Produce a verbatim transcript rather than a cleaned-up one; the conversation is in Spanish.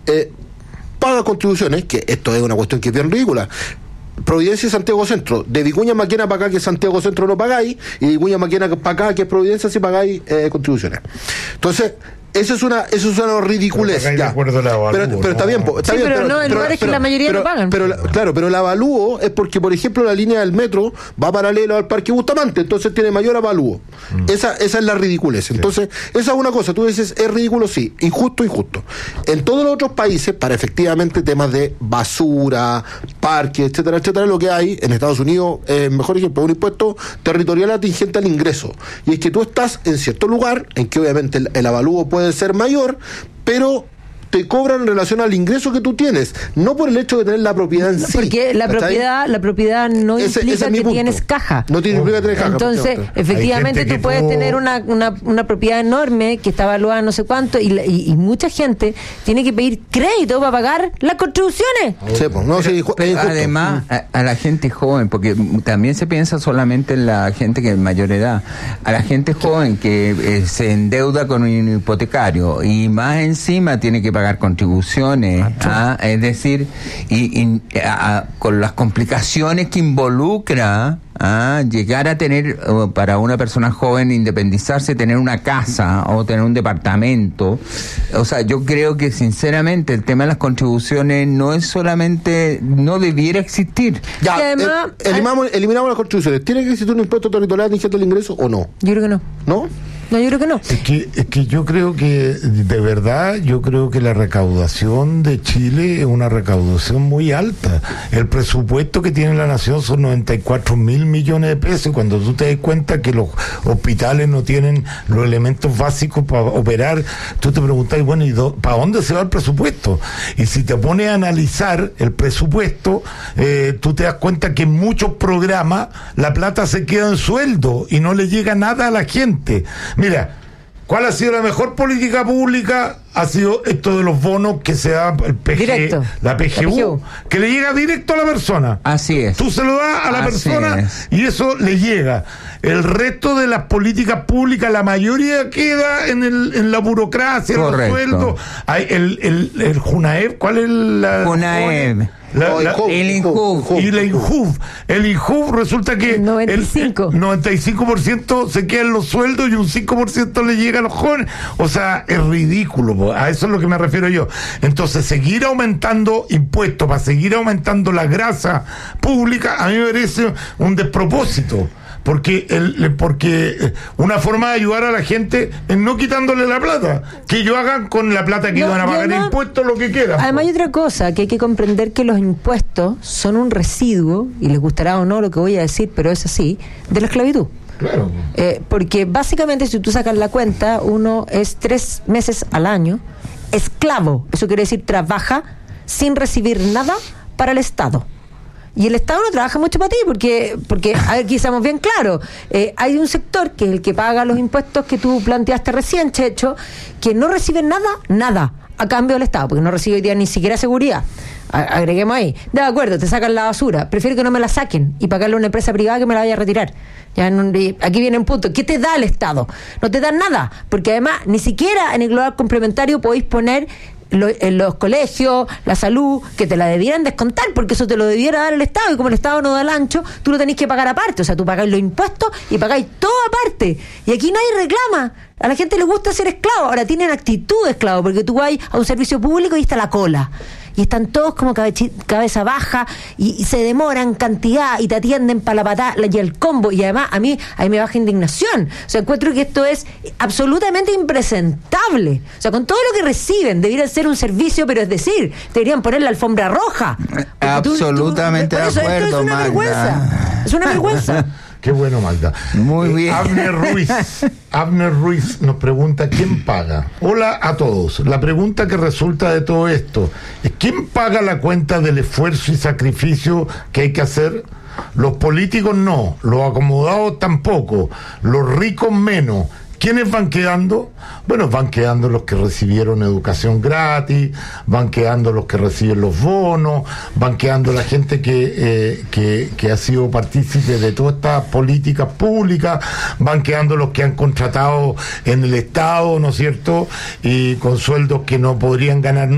eh, paga contribuciones, que esto es una cuestión que es bien ridícula. Providencia y Santiago Centro, de Vicuña Maquena para acá que Santiago Centro no pagáis, y de Vicuña Maquena para acá que es Providencia si pagáis eh, contribuciones. Entonces, eso es una eso es una ridiculez. Pero, ya. pero, pero, pero está bien, está sí, bien, pero, pero no, en lugares que la mayoría pero, no pagan. Pero, pero, claro, pero el avalúo es porque, por ejemplo, la línea del metro va paralelo al Parque Bustamante, entonces tiene mayor avalúo. Mm. Esa, esa es la ridiculez. Entonces, sí. Esa es una cosa, tú dices, es ridículo, sí, injusto, injusto. En todos los otros países, para efectivamente temas de basura, parques, etcétera, etcétera, lo que hay en Estados Unidos, eh, mejor ejemplo, un impuesto territorial atingente al ingreso. Y es que tú estás en cierto lugar, en que obviamente el, el avalúo puede ser mayor, pero te cobran en relación al ingreso que tú tienes, no por el hecho de tener la propiedad en sí. Porque la propiedad, la propiedad no ese, implica ese que punto. Tienes caja. No tiene implica tener caja. Entonces, efectivamente, tú puedes no... tener una, una, una propiedad enorme que está evaluada no sé cuánto, y, y, y mucha gente tiene que pedir crédito para pagar las contribuciones. Sí, pues, no, pero, sí, pero además, a, a la gente joven, porque también se piensa solamente en la gente que es mayor edad, a la gente joven que eh, se endeuda con un hipotecario y más encima tiene que pagar contribuciones, ¿ah? Es decir, y, y a, a, con las complicaciones que involucra ¿ah? llegar a tener, uh, para una persona joven, independizarse, tener una casa o tener un departamento. O sea, yo creo que sinceramente el tema de las contribuciones no es solamente, no debiera existir. Ya, además, eh, eliminamos, eliminamos las contribuciones. ¿Tiene que existir un impuesto territorial atingente al ingreso o no? Yo creo que no. ¿No? No, yo creo que no. Es que, es que yo creo que, de verdad, yo creo que la recaudación de Chile es una recaudación muy alta. El presupuesto que tiene la nación son noventa y cuatro mil millones de pesos. Cuando tú te das cuenta que los hospitales no tienen los elementos básicos para operar, tú te preguntas, bueno, ¿y do, para dónde se va el presupuesto? Y si te pones a analizar el presupuesto, eh, tú te das cuenta que en muchos programas la plata se queda en sueldo y no le llega nada a la gente. Mira, ¿cuál ha sido la mejor política pública? Ha sido esto de los bonos que se da el P G, directo, la P G U, P G U, que le llega directo a la persona. Así es. Tú se lo das a la Así persona es. Y eso le llega. El resto de las políticas públicas, la mayoría queda en, el, en la burocracia, en los sueldos. Hay el, el, el JUNAEP, ¿cuál es la? JUNAEP. La, la, el INJUV. Y el INJUV. El INJUV resulta que el noventa y cinco. El noventa y cinco por ciento se queda en los sueldos y un cinco por ciento le llega a los jóvenes. O sea, es ridículo. A eso es lo que me refiero yo. Entonces, seguir aumentando impuestos para seguir aumentando la grasa pública, a mí me parece un despropósito. Porque el, porque una forma de ayudar a la gente es no quitándole la plata, que ellos hagan con la plata que no, iban a pagar además, impuestos lo que queda. Además hay otra cosa, que hay que comprender que los impuestos son un residuo, y les gustará o no lo que voy a decir, pero es así, de la esclavitud. Claro. Eh, porque básicamente si tú sacas la cuenta, uno es tres meses al año esclavo. Eso quiere decir trabaja sin recibir nada para el Estado. Y el Estado no trabaja mucho para ti, porque, porque a ver, aquí estamos bien claros. Eh, hay un sector que es el que paga los impuestos que tú planteaste recién, Checho, que no recibe nada, nada, a cambio del Estado, porque no recibe hoy día ni siquiera seguridad. A, agreguemos ahí. De acuerdo, te sacan la basura. Prefiero que no me la saquen y pagarle a una empresa privada que me la vaya a retirar. Ya no, aquí viene un punto. ¿Qué te da el Estado? No te da nada, porque además ni siquiera en el global complementario podéis poner Lo, en los colegios, la salud, que te la debieran descontar, porque eso te lo debiera dar el Estado, y como el Estado no da el ancho, tú lo tenés que pagar aparte. O sea, tú pagáis los impuestos y pagáis todo aparte, y aquí nadie reclama. A la gente le gusta ser esclavo. Ahora tienen actitud de esclavo, porque tú vas a un servicio público y está la cola, y están todos como cabechi, cabeza baja, y, y se demoran cantidad, y te atienden para la patada y el combo, y además a mí, a mí me baja indignación. O sea, encuentro que esto es absolutamente impresentable. O sea, con todo lo que reciben, debería ser un servicio, pero es decir, deberían poner la alfombra roja. Absolutamente tú, tú, de acuerdo, eso, es una Magda. vergüenza. Es una vergüenza. Qué bueno, Magda. Muy bien. Eh, Abner Ruiz. Abner Ruiz nos pregunta, ¿quién paga? Hola a todos. La pregunta que resulta de todo esto es, ¿quién paga la cuenta del esfuerzo y sacrificio que hay que hacer? Los políticos no, los acomodados tampoco, los ricos menos. ¿Quiénes van quedando? Bueno, van quedando los que recibieron educación gratis, van quedando los que reciben los bonos, van quedando la gente que, eh, que, que ha sido partícipe de todas estas políticas públicas, van quedando los que han contratado en el Estado, ¿no es cierto?, y con sueldos que no podrían ganar